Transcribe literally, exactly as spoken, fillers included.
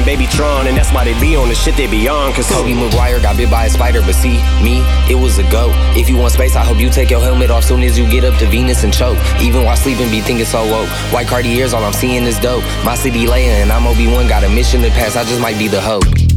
baby Tron, and that's why they be on the shit they be on. Cause Tobey Maguire got bit by a spider, but see, me, it was a goat. If you want space, I hope you take your helmet off soon as you get up to Venus and choke. Even while sleeping, be thinking so woke. White Cartiers, all I'm seeing is dope. My city laying, and I'm Obi-Wan, got a mission to pass, I just might be the hope.